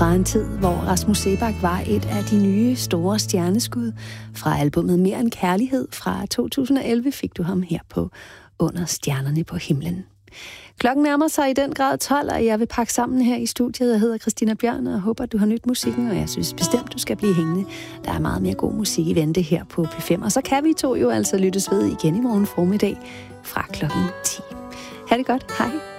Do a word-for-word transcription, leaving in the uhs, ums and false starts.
Fra en tid, hvor Rasmus Seebach var et af de nye store stjerneskud. Fra albumet Mere end Kærlighed fra to tusind og elleve fik du ham her på Under Stjernerne på Himlen. Klokken nærmer sig i den grad tolv, og jeg vil pakke sammen her i studiet. Jeg hedder Christina Bjørn, og håber, at du har nydt musikken, og jeg synes bestemt, du skal blive hængende. Der er meget mere god musik i vente her på P fem, og så kan vi to jo altså lyttes ved igen i morgen formiddag fra klokken ti. Ha' det godt. Hej.